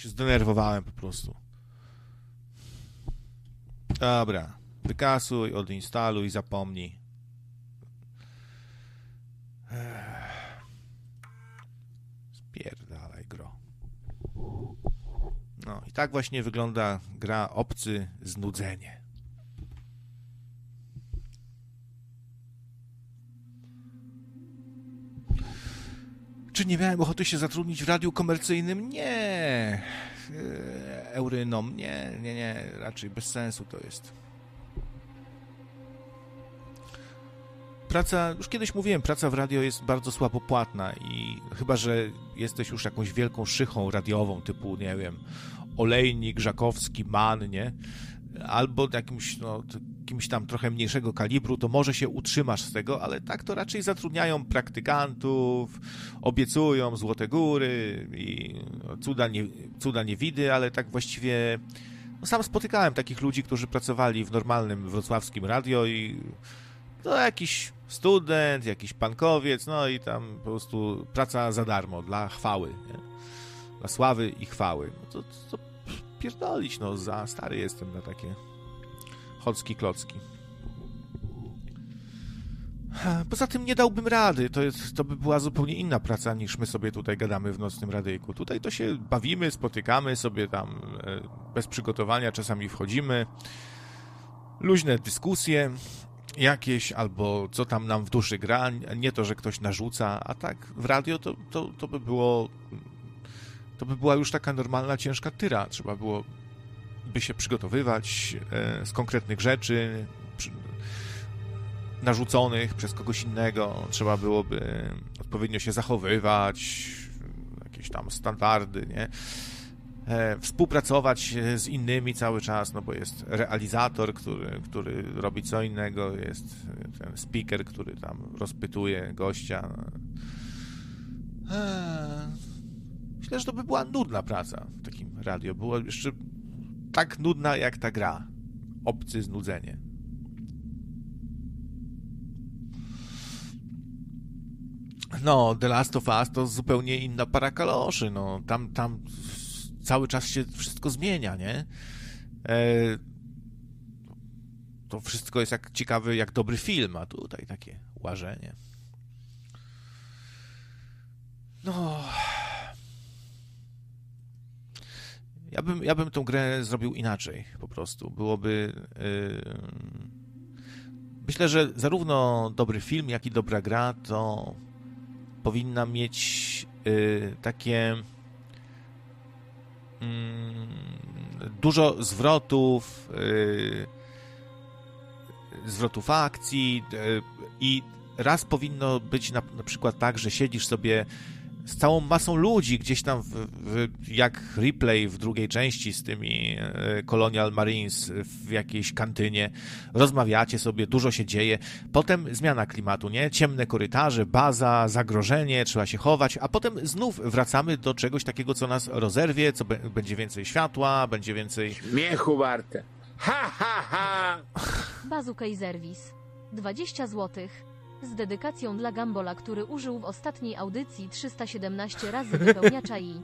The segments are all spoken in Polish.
Się zdenerwowałem po prostu. Dobra. Wykasuj, odinstaluj, zapomnij. Spierdalaj, gro. No i tak właśnie wygląda gra Obcy Znudzenie. Czy nie miałem ochoty się zatrudnić w radiu komercyjnym? Nie. Eurynom? Nie. Raczej bez sensu to jest. Praca, już kiedyś mówiłem, praca w radio jest bardzo słabo płatna i chyba, że jesteś już jakąś wielką szychą radiową typu, nie wiem, Olejnik, Żakowski, Mann, nie? Albo jakimś tam trochę mniejszego kalibru, to może się utrzymasz z tego, ale tak to raczej zatrudniają praktykantów, obiecują złote góry i cuda niewidy, ale tak właściwie sam spotykałem takich ludzi, którzy pracowali w normalnym wrocławskim radio i to jakiś student, jakiś pankowiec, no i tam po prostu praca za darmo, dla chwały, nie? Dla sławy i chwały. No to pierdolić, no za stary jestem na takie chocki klocki. Poza tym nie dałbym rady, to by była zupełnie inna praca niż my sobie tutaj gadamy w nocnym radyjku. Tutaj to się bawimy, spotykamy sobie tam bez przygotowania, czasami wchodzimy, luźne dyskusje jakieś, albo co tam nam w duszy gra, nie to, że ktoś narzuca, a tak w radio to by była już taka normalna, ciężka tyra. Trzeba by się przygotowywać z konkretnych rzeczy narzuconych przez kogoś innego. Trzeba byłoby odpowiednio się zachowywać, jakieś tam standardy, nie? Współpracować z innymi cały czas, no bo jest realizator, który robi co innego, jest ten speaker, który tam rozpytuje gościa. Myślę, że to by była nudna praca w takim radio. Była jeszcze tak nudna jak ta gra. Obcy Znudzenie. No, The Last of Us to zupełnie inna para kaloszy. No, tam cały czas się wszystko zmienia, nie? To wszystko jest jak ciekawy, jak dobry film, a tutaj takie łażenie. No... Ja bym tą grę zrobił inaczej, po prostu. Byłoby... Myślę, że zarówno dobry film, jak i dobra gra to powinna mieć takie dużo zwrotów akcji i raz powinno być na przykład tak, że siedzisz sobie z całą masą ludzi gdzieś tam jak replay w drugiej części z tymi Colonial Marines w jakiejś kantynie, rozmawiacie sobie, dużo się dzieje, potem zmiana klimatu, nie? Ciemne korytarze, baza, zagrożenie, trzeba się chować, a potem znów wracamy do czegoś takiego, co nas rozerwie, co będzie więcej światła, będzie więcej... Śmiechu warte. Ha, ha, ha! Bazooka i Zerwis. 20 zł. Z dedykacją dla Gambola, który użył w ostatniej audycji 317 razy wypełniacza i...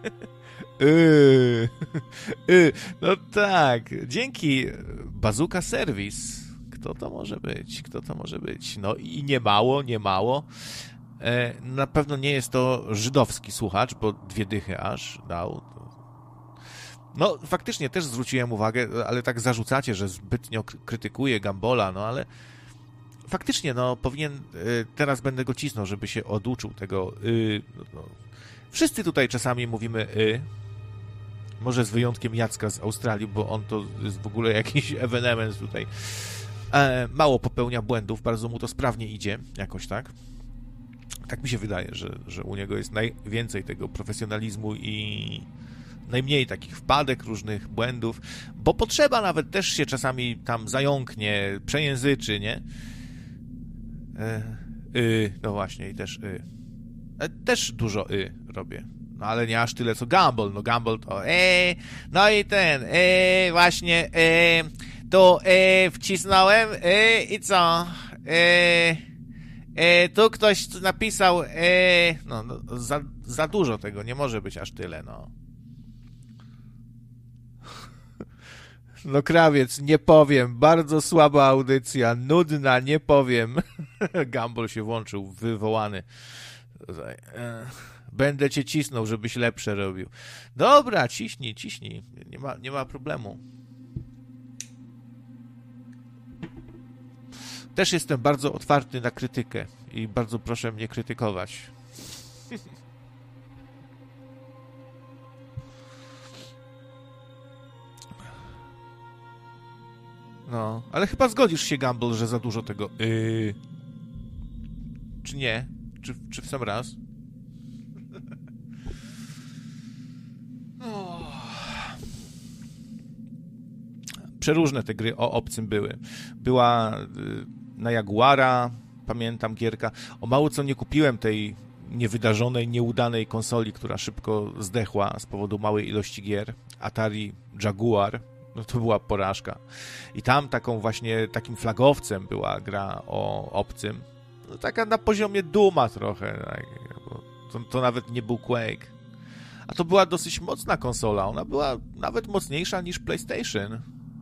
No tak, dzięki Bazooka Service. Kto to może być? No i nie mało. Na pewno nie jest to żydowski słuchacz, bo 2 dychy aż dał. No faktycznie też zwróciłem uwagę, ale tak zarzucacie, że zbytnio krytykuje Gambola, no ale faktycznie, no powinien, teraz będę go cisnął, żeby się oduczył tego no. Wszyscy tutaj czasami mówimy może z wyjątkiem Jacka z Australii, bo on to jest w ogóle jakiś ewenement tutaj. Mało popełnia błędów, bardzo mu to sprawnie idzie, jakoś tak. Tak mi się wydaje, że u niego jest najwięcej tego profesjonalizmu i najmniej takich wpadek, różnych błędów, bo potrzeba nawet też się czasami tam zająknie, przejęzyczy, nie? No właśnie, i też też dużo robię. No ale nie aż tyle co Gumball. No Gumball to no i ten, właśnie, tu wcisnąłem, i co? Tu ktoś napisał, no za dużo tego, nie może być aż tyle, no. No krawiec, nie powiem, bardzo słaba audycja, nudna, nie powiem. Gumball się włączył, wywołany. Będę cię cisnął, żebyś lepsze robił. Dobra, ciśnij, nie ma problemu. Też jestem bardzo otwarty na krytykę i bardzo proszę mnie krytykować. No, ale chyba zgodzisz się, Gumball, że za dużo tego czy nie? Czy w sam raz? Przeróżne te gry o obcym były. Była na Jaguara, pamiętam, gierka. O mało co nie kupiłem tej niewydarzonej, nieudanej konsoli, która szybko zdechła z powodu małej ilości gier. Atari Jaguar. No to była porażka. I tam takim flagowcem była gra o obcym. No taka na poziomie Duma trochę. Tak, to nawet nie był Quake. A to była dosyć mocna konsola. Ona była nawet mocniejsza niż PlayStation.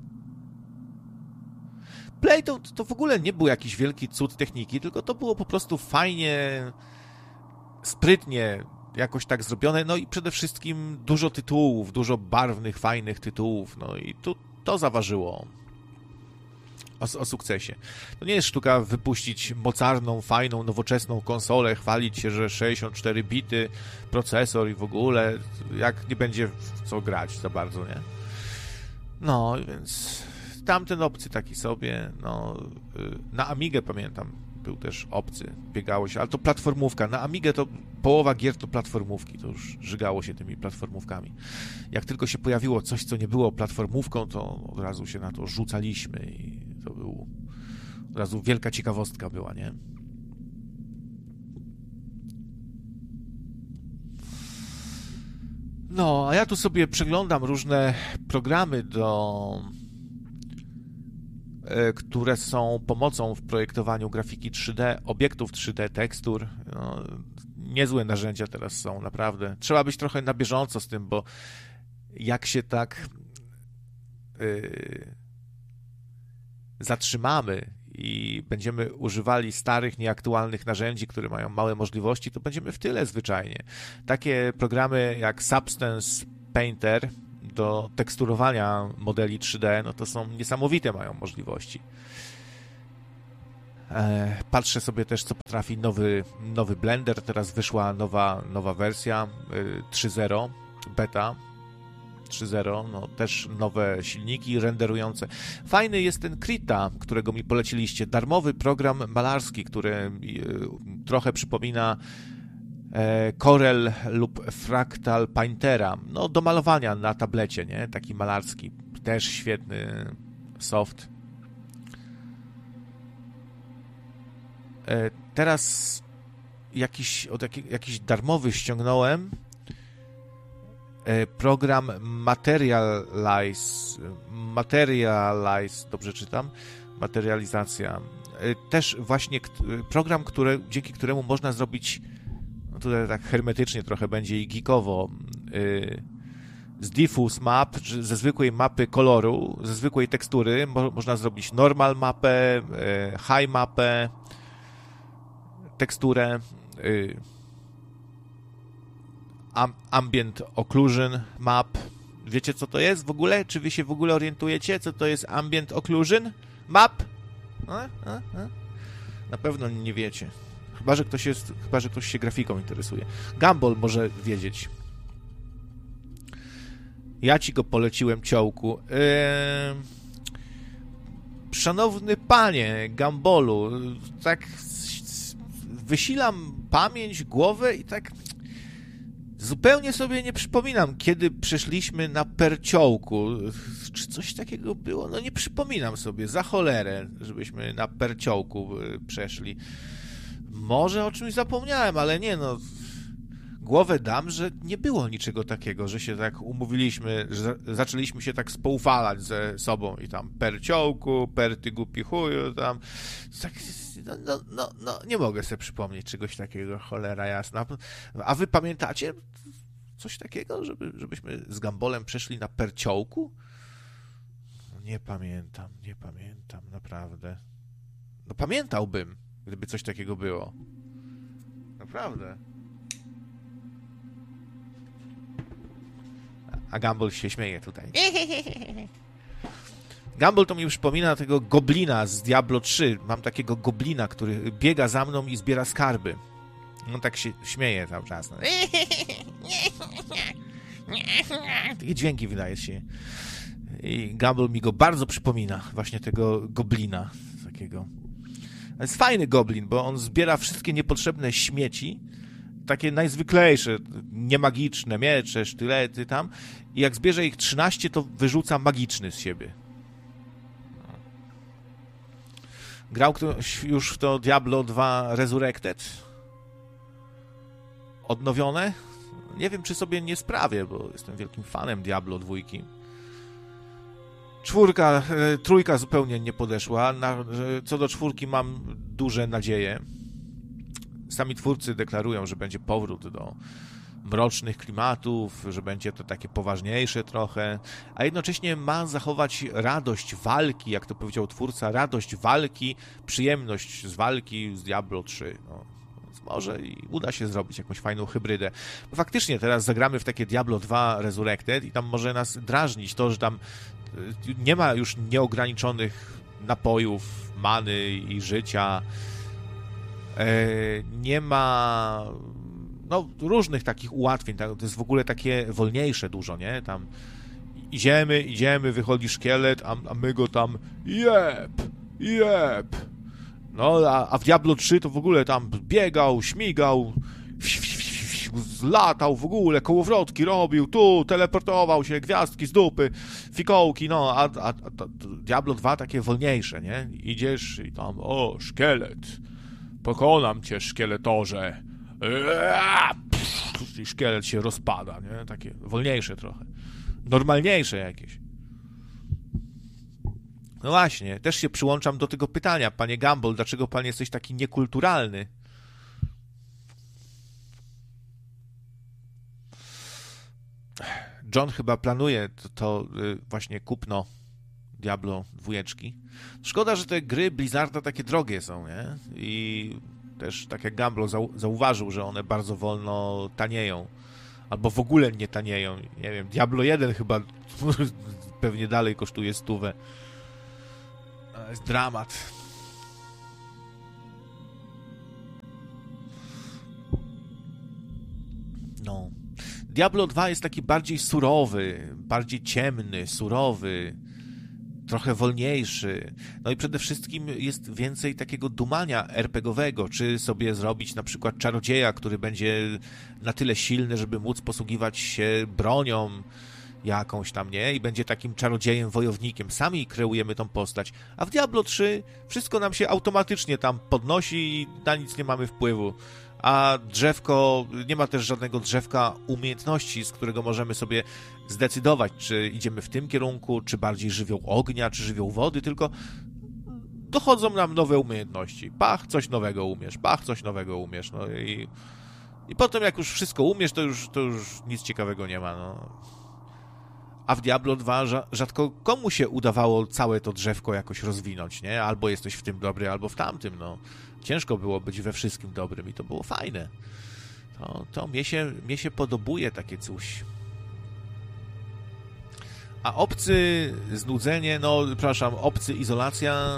Play to w ogóle nie był jakiś wielki cud techniki, tylko to było po prostu fajnie, sprytnie jakoś tak zrobione, no i przede wszystkim dużo tytułów, dużo barwnych, fajnych tytułów, no i to zaważyło o sukcesie. To nie jest sztuka wypuścić mocarną, fajną, nowoczesną konsolę, chwalić się, że 64 bity, procesor i w ogóle, jak nie będzie w co grać za bardzo, nie? No, więc tamten obcy taki sobie, no, na Amigę pamiętam, był też obcy, biegało się, ale to platformówka. Na Amigę to połowa gier to platformówki, to już żygało się tymi platformówkami. Jak tylko się pojawiło coś, co nie było platformówką, to od razu się na to rzucaliśmy i to był od razu wielka ciekawostka była, nie? No, a ja tu sobie przeglądam różne programy które są pomocą w projektowaniu grafiki 3D, obiektów 3D, tekstur. No, niezłe narzędzia teraz są, naprawdę. Trzeba być trochę na bieżąco z tym, bo jak się tak zatrzymamy i będziemy używali starych, nieaktualnych narzędzi, które mają małe możliwości, to będziemy w tyle zwyczajnie. Takie programy jak Substance Painter do teksturowania modeli 3D, no to są niesamowite, mają możliwości. Patrzę sobie też, co potrafi nowy Blender. Teraz wyszła nowa wersja 3.0 beta 3.0, no też nowe silniki renderujące. Fajny jest ten Krita, którego mi poleciliście. Darmowy program malarski, który trochę przypomina Corel lub Fractal Paintera. No do malowania na tablecie, nie? Taki malarski. Też świetny soft. Teraz jakiś darmowy ściągnąłem program Materialize, dobrze czytam? Materializacja. Też właśnie program, dzięki któremu można zrobić, no tutaj tak hermetycznie trochę będzie i geekowo, z diffuse map, ze zwykłej mapy koloru, ze zwykłej tekstury, można zrobić normal mapę, high mapę, teksturę, ambient occlusion map. Wiecie, co to jest w ogóle? Czy wy się w ogóle orientujecie, co to jest ambient occlusion map? Na pewno nie wiecie. Chyba, że ktoś się grafiką interesuje. Gumball może wiedzieć. Ja ci go poleciłem, ciołku. Szanowny panie Gumballu, tak wysilam pamięć, głowę i tak zupełnie sobie nie przypominam, kiedy przeszliśmy na Perciołku. Czy coś takiego było? No nie przypominam sobie, za cholerę, żebyśmy na Perciołku przeszli. Może o czymś zapomniałem, ale nie, no głowę dam, że nie było niczego takiego, że się tak umówiliśmy, że zaczęliśmy się tak spoufalać ze sobą i tam Perciołku, ty głupi chuju, tam tak, no, nie mogę sobie przypomnieć czegoś takiego, cholera jasna. A wy pamiętacie coś takiego, żebyśmy z Gumbolem przeszli na Perciołku? Nie pamiętam, naprawdę. No pamiętałbym, gdyby coś takiego było. Naprawdę. A Gumball się śmieje tutaj. Gumball to mi przypomina tego goblina z Diablo 3. Mam takiego goblina, który biega za mną i zbiera skarby. On tak się śmieje cały czas. No. Takie dźwięki wydaje się. I Gumball mi go bardzo przypomina. Właśnie tego goblina. Takiego. To jest fajny goblin, bo on zbiera wszystkie niepotrzebne śmieci. Takie najzwyklejsze, niemagiczne miecze, sztylety tam. I jak zbierze ich 13, to wyrzuca magiczny z siebie. Grał ktoś już w to Diablo 2 Resurrected? Odnowione? Nie wiem, czy sobie nie sprawię, bo jestem wielkim fanem Diablo 2. Trójka zupełnie nie podeszła. Co do 4 mam duże nadzieje. Sami twórcy deklarują, że będzie powrót do mrocznych klimatów, że będzie to takie poważniejsze trochę, a jednocześnie ma zachować radość walki, jak to powiedział twórca, radość walki, przyjemność z walki z Diablo 3. No, więc może i uda się zrobić jakąś fajną hybrydę. Bo faktycznie teraz zagramy w takie Diablo 2 Resurrected i tam może nas drażnić to, że tam nie ma już nieograniczonych napojów, many i życia. Nie ma różnych takich ułatwień, to jest w ogóle takie wolniejsze dużo, nie? Tam idziemy, wychodzi szkielet, a my go tam jeb. No, a w Diablo 3 to w ogóle tam biegał, śmigał, latał w ogóle, kołowrotki robił, tu teleportował się, gwiazdki z dupy, fikołki, no, a Diablo 2 takie wolniejsze, nie? Idziesz i tam, szkielet, pokonam cię, szkieletorze. I szkielet się rozpada, nie? Takie wolniejsze trochę. Normalniejsze jakieś. No właśnie, też się przyłączam do tego pytania, panie Gumball, dlaczego pan jesteś taki niekulturalny? John chyba planuje to właśnie kupno Diablo 2. Szkoda, że te gry Blizzarda takie drogie są, nie? I też tak jak Gumball zauważył, że one bardzo wolno tanieją. Albo w ogóle nie tanieją. Nie wiem, Diablo 1 chyba pewnie dalej kosztuje 100. To jest dramat. No. Diablo 2 jest taki bardziej surowy, bardziej ciemny, surowy, trochę wolniejszy. No i przede wszystkim jest więcej takiego dumania RPGowego, czy sobie zrobić na przykład czarodzieja, który będzie na tyle silny, żeby móc posługiwać się bronią jakąś tam, nie? I będzie takim czarodziejem, wojownikiem. Sami kreujemy tą postać. A w Diablo 3 wszystko nam się automatycznie tam podnosi i na nic nie mamy wpływu. A drzewko, nie ma też żadnego drzewka umiejętności, z którego możemy sobie zdecydować, czy idziemy w tym kierunku, czy bardziej żywioł ognia, czy żywioł wody, tylko dochodzą nam nowe umiejętności. Pach, coś nowego umiesz, no i potem jak już wszystko umiesz, to już nic ciekawego nie ma, no. A w Diablo 2 rzadko komu się udawało całe to drzewko jakoś rozwinąć, nie? Albo jesteś w tym dobry, albo w tamtym, no. Ciężko było być we wszystkim dobrym i to było fajne. To mnie się podobuje takie coś. A obcy znudzenie, obcy izolacja,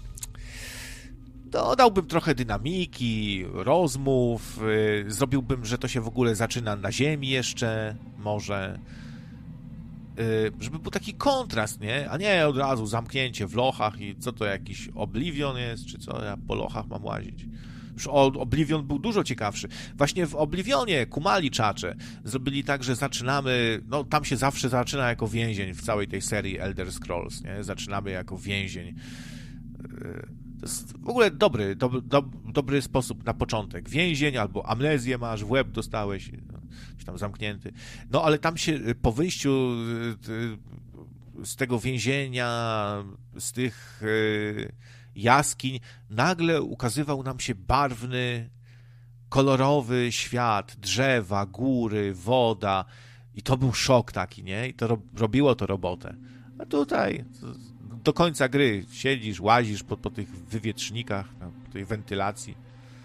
dodałbym trochę dynamiki, rozmów, zrobiłbym, że to się w ogóle zaczyna na ziemi jeszcze, może, żeby był taki kontrast, nie? A nie od razu zamknięcie w lochach i co to jakiś Oblivion jest, czy co, ja po lochach mam łazić. Już Oblivion był dużo ciekawszy. Właśnie w Oblivionie kumali czacze. Zrobili tak, że zaczynamy, tam się zawsze zaczyna jako więzień w całej tej serii Elder Scrolls, nie? Zaczynamy jako więzień. To jest w ogóle dobry sposób na początek. Więzień albo amnezję masz, w łeb dostałeś, czy tam zamknięty. No ale tam się po wyjściu z tego więzienia, z tych jaskiń, nagle ukazywał nam się barwny, kolorowy świat, drzewa, góry, woda i to był szok taki, nie? I to robiło to robotę. A tutaj do końca gry siedzisz, łazisz po tych wywietrznikach, po tej wentylacji.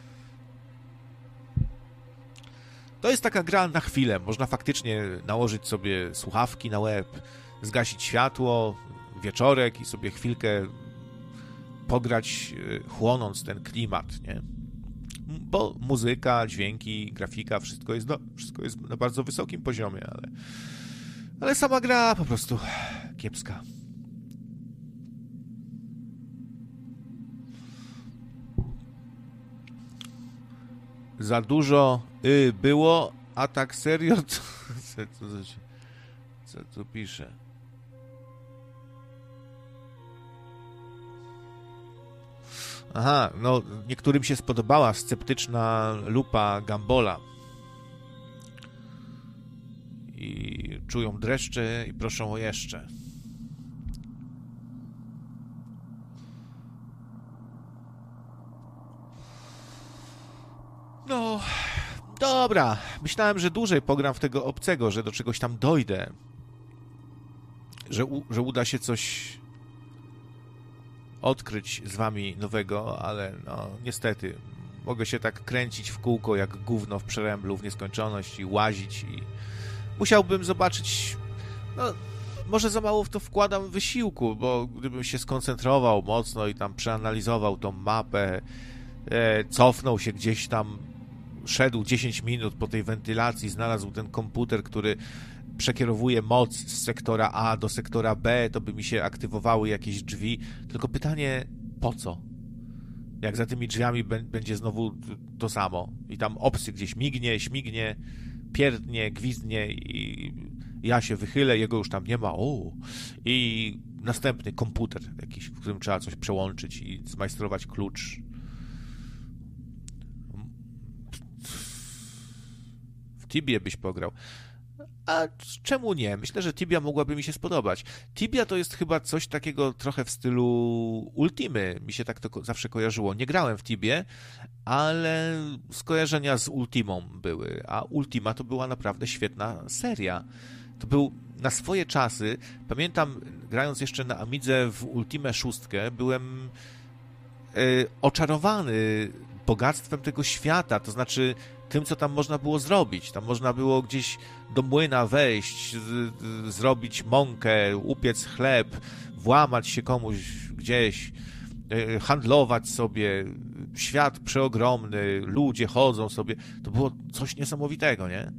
To jest taka gra na chwilę. Można faktycznie nałożyć sobie słuchawki na łeb, zgasić światło, wieczorek i sobie chwilkę pograć, chłonąc ten klimat, nie? Bo muzyka, dźwięki, grafika, wszystko jest na bardzo wysokim poziomie, ale sama gra po prostu kiepska. Za dużo było, a tak serio to... Co tu pisze? Aha, no niektórym się spodobała sceptyczna lupa Gambola. I czują dreszcze i proszą o jeszcze. No, dobra. Myślałem, że dłużej pogram w tego obcego, że do czegoś tam dojdę. Że uda się coś odkryć z wami nowego, ale no niestety mogę się tak kręcić w kółko jak gówno w przeręblu w nieskończoność i łazić i musiałbym zobaczyć, no może za mało w to wkładam wysiłku, bo gdybym się skoncentrował mocno i tam przeanalizował tą mapę, cofnął się gdzieś tam, szedł 10 minut po tej wentylacji, znalazł ten komputer, który przekierowuje moc z sektora A do sektora B, to by mi się aktywowały jakieś drzwi. Tylko pytanie, po co? Jak za tymi drzwiami będzie znowu to samo. I tam obcy gdzieś mignie, śmignie, pierdnie, gwizdnie i ja się wychylę, jego już tam nie ma. I następny komputer jakiś, w którym trzeba coś przełączyć i zmajstrować klucz. W Tibię byś pograł. A czemu nie? Myślę, że Tibia mogłaby mi się spodobać. Tibia to jest chyba coś takiego trochę w stylu Ultimy. Mi się tak to zawsze kojarzyło. Nie grałem w Tibię, ale skojarzenia z Ultimą były. A Ultima to była naprawdę świetna seria. To był na swoje czasy. Pamiętam, grając jeszcze na Amidze w Ultimę 6, byłem oczarowany bogactwem tego świata. To znaczy tym, co tam można było zrobić. Tam można było gdzieś do młyna wejść, zrobić mąkę, upiec chleb, włamać się komuś gdzieś, handlować sobie. Świat przeogromny, ludzie chodzą sobie. To było coś niesamowitego, nie?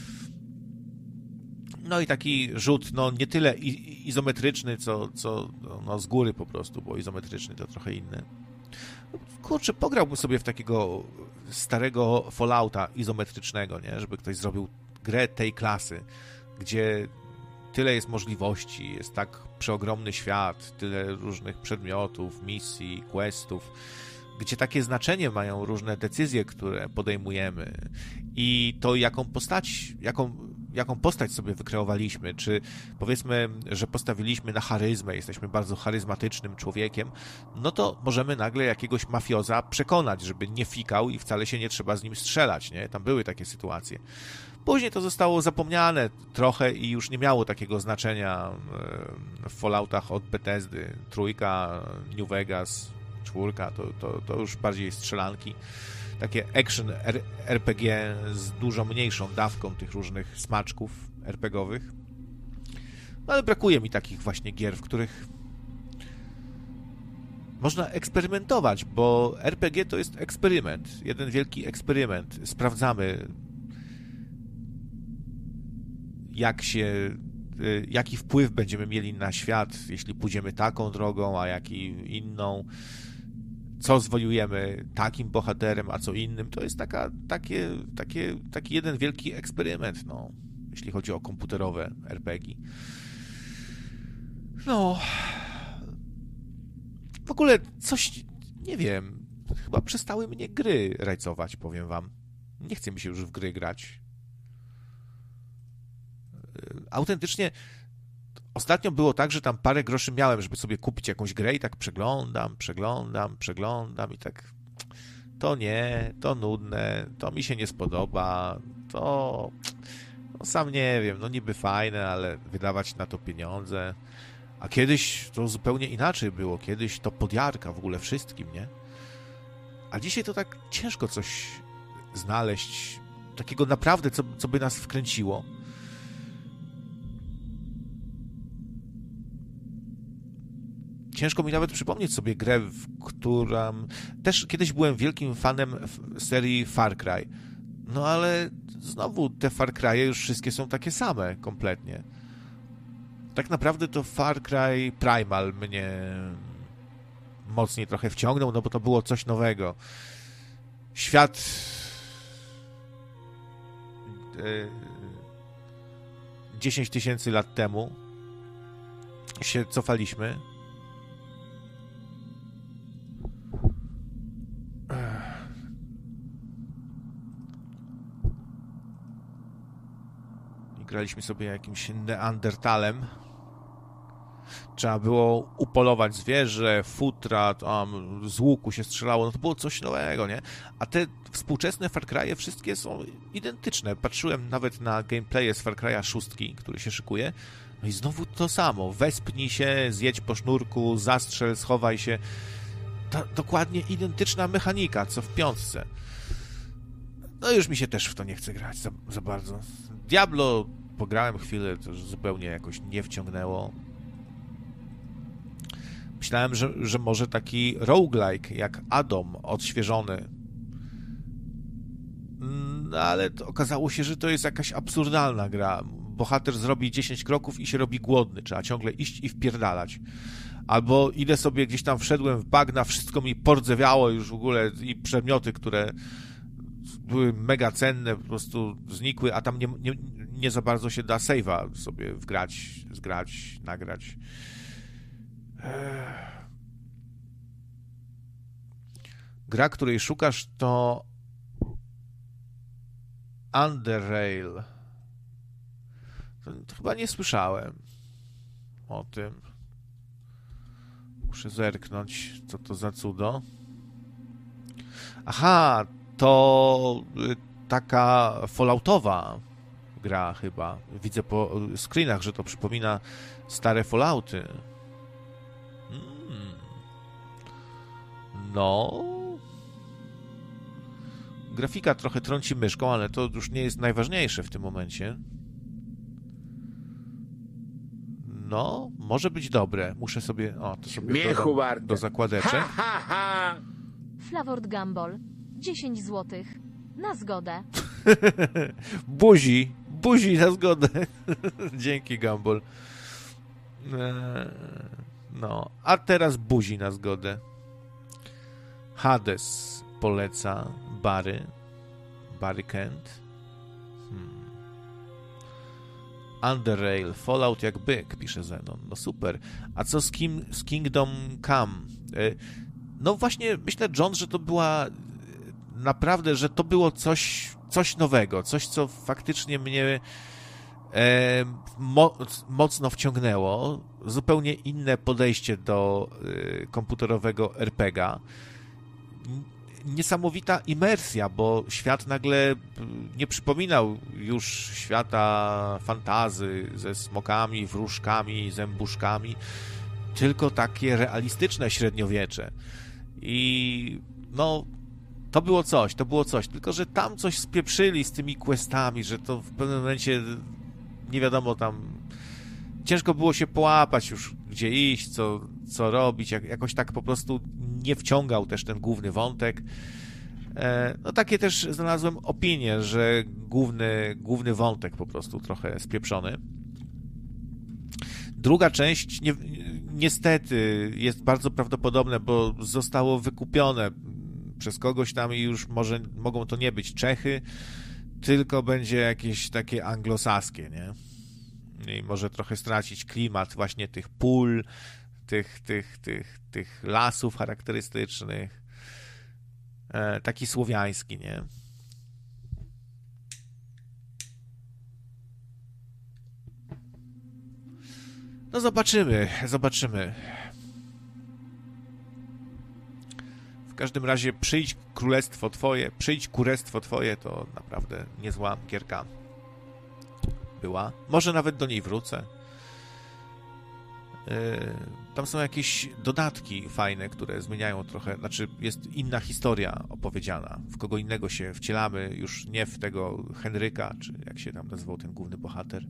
No i taki rzut, no nie tyle izometryczny, co z góry po prostu, bo izometryczny to trochę inny. Kurczę, pograłbym sobie w takiego starego Fallouta izometrycznego, nie? Żeby ktoś zrobił grę tej klasy, gdzie tyle jest możliwości, jest tak przeogromny świat, tyle różnych przedmiotów, misji, questów, gdzie takie znaczenie mają różne decyzje, które podejmujemy i to jaką postać sobie wykreowaliśmy, czy powiedzmy, że postawiliśmy na charyzmę, jesteśmy bardzo charyzmatycznym człowiekiem, no to możemy nagle jakiegoś mafioza przekonać, żeby nie fikał i wcale się nie trzeba z nim strzelać, nie? Tam były takie sytuacje. Później to zostało zapomniane trochę i już nie miało takiego znaczenia w Falloutach od Bethesdy. 3, New Vegas, 4, to już bardziej strzelanki. Takie action RPG z dużo mniejszą dawką tych różnych smaczków RPGowych. No ale brakuje mi takich właśnie gier, w których można eksperymentować, bo RPG to jest eksperyment. Jeden wielki eksperyment. Sprawdzamy, jaki wpływ będziemy mieli na świat, jeśli pójdziemy taką drogą, a jaki inną. Co zwojujemy takim bohaterem, a co innym. To jest taki jeden wielki eksperyment, no, jeśli chodzi o komputerowe RPG. No, w ogóle coś, nie wiem, chyba przestały mnie gry rajcować, powiem wam. Nie chce mi się już w gry grać. Autentycznie ostatnio było tak, że tam parę groszy miałem, żeby sobie kupić jakąś grę i tak przeglądam i tak to nie, to nudne, to mi się nie spodoba, to no sam nie wiem, no niby fajne, ale wydawać na to pieniądze. A kiedyś to zupełnie inaczej było. Kiedyś to podjarka w ogóle wszystkim, nie? A dzisiaj to tak ciężko coś znaleźć, takiego naprawdę, co by nas wkręciło. Ciężko mi nawet przypomnieć sobie grę, w którą... Też kiedyś byłem wielkim fanem serii Far Cry. No ale znowu te Far Cry'e już wszystkie są takie same kompletnie. Tak naprawdę to Far Cry Primal mnie mocniej trochę wciągnął, no bo to było coś nowego. Świat 10 tysięcy lat temu się cofaliśmy. I graliśmy sobie jakimś Neandertalem. Trzeba było upolować zwierzę, futra, tam z łuku się strzelało, no to było coś nowego, nie? A te współczesne Far Cry'e wszystkie są identyczne. Patrzyłem nawet na gameplaye z Far Cry'a 6, który się szykuje, no i znowu to samo. Wespnij się, zjedź po sznurku, zastrzel, schowaj się. Dokładnie identyczna mechanika, co w 5. No już mi się też w to nie chce grać za bardzo. Diablo pograłem chwilę, to już zupełnie jakoś nie wciągnęło. Myślałem, że może taki roguelike jak Adam odświeżony. No, ale to okazało się, że to jest jakaś absurdalna gra. Bohater zrobi 10 kroków i się robi głodny. Trzeba ciągle iść i wpierdalać. Albo idę sobie gdzieś tam, wszedłem w bagna, wszystko mi pordzewiało już w ogóle i przedmioty, które były mega cenne, po prostu znikły, a tam nie za bardzo się da save'a sobie zgrać, nagrać. Gra, której szukasz, to Underrail. To chyba nie słyszałem o tym. Muszę zerknąć, co to za cudo. Aha, to taka falloutowa gra chyba. Widzę po screenach, że to przypomina stare Fallouty. No. Grafika trochę trąci myszką, ale to już nie jest najważniejsze w tym momencie. No, może być dobre. Muszę sobie... O, to sobie dodam do zakładeczek. Flavor Gumball. 10 zł. Na zgodę. Buzi na zgodę. Dzięki, Gumball. No, a teraz buzi na zgodę. Hades poleca Barry Kent. Underrail, Fallout jak byk, pisze Zenon. No super. A co z Kingdom Come? No właśnie, myślę, John, że to była naprawdę, że to było coś nowego, coś, co faktycznie mnie mocno wciągnęło. Zupełnie inne podejście do komputerowego RPGa. Niesamowita imersja, bo świat nagle nie przypominał już świata fantazy ze smokami, wróżkami, zębuszkami, tylko takie realistyczne średniowiecze. I no, to było coś, tylko że tam coś spieprzyli z tymi questami, że to w pewnym momencie nie wiadomo, tam ciężko było się połapać już, gdzie iść, co robić, jakoś tak po prostu nie wciągał też ten główny wątek. No takie też znalazłem opinię, że główny wątek po prostu trochę spieprzony. Druga część niestety jest bardzo prawdopodobne, bo zostało wykupione przez kogoś tam i już mogą to nie być Czechy, tylko będzie jakieś takie anglosaskie, nie? I może trochę stracić klimat właśnie tych pól, tych lasów charakterystycznych. Taki słowiański, nie? No zobaczymy. W każdym razie przyjdź kurestwo twoje, to naprawdę niezła gierka była. Może nawet do niej wrócę. Tam są jakieś dodatki fajne, które zmieniają trochę, znaczy jest inna historia opowiedziana, w kogo innego się wcielamy, już nie w tego Henryka, czy jak się tam nazywał ten główny bohater.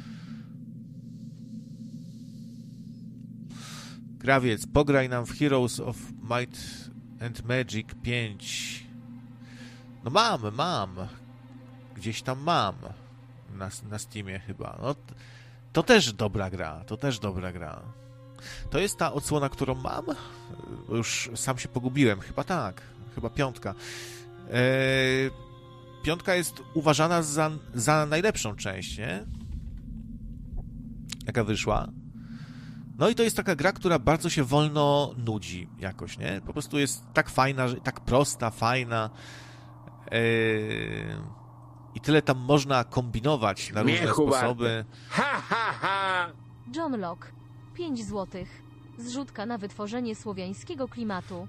Krawiec, pograj nam w Heroes of Might and Magic 5. No mam. Gdzieś tam mam. Na Steamie chyba. No, to też dobra gra. To jest ta odsłona, którą mam? Już sam się pogubiłem. Chyba tak. Chyba 5. 5 jest uważana za najlepszą część, nie? Jaka wyszła. No i to jest taka gra, która bardzo się wolno nudzi jakoś, nie? Po prostu jest tak fajna, tak prosta, fajna. I tyle tam można kombinować na różne sposoby. Ha, ha, ha! John Locke. 5 złotych. Zrzutka na wytworzenie słowiańskiego klimatu.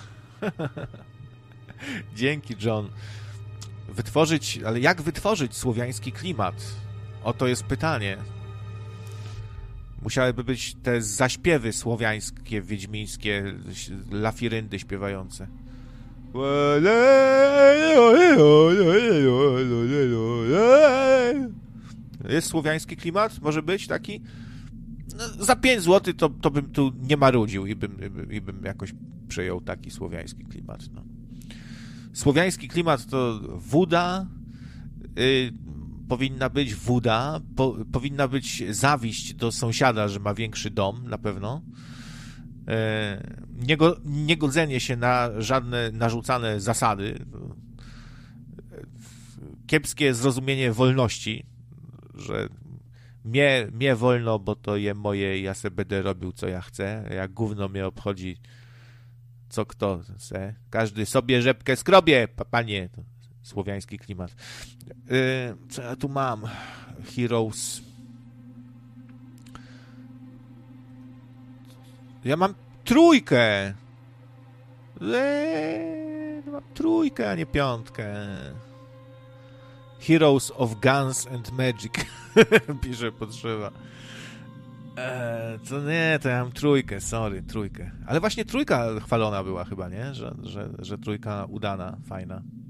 Dzięki, John. Ale jak wytworzyć słowiański klimat? Oto jest pytanie. Musiałyby być te zaśpiewy słowiańskie, wiedźmińskie, lafiryndy śpiewające. Jest słowiański klimat? Może być taki? No, za 5 zł to bym tu nie marudził i bym jakoś przejął taki słowiański klimat. No. Słowiański klimat to woda, powinna być woda, powinna być zawiść do sąsiada, że ma większy dom, na pewno. Niegodzenie się na żadne narzucane zasady. Kiepskie zrozumienie wolności, że mnie wolno, bo to je moje, ja se będę robił, co ja chcę. Jak gówno mnie obchodzi, co kto se. Każdy sobie rzepkę skrobie, panie. To słowiański klimat. Co ja tu mam? Heroes. Ja mam 3. Mam 3, a nie 5. Heroes of Guns and Magic. Pisze Potrzeba. To nie, to ja mam 3, sorry, 3. Ale właśnie 3 chwalona była chyba, nie? Że 3 udana, fajna.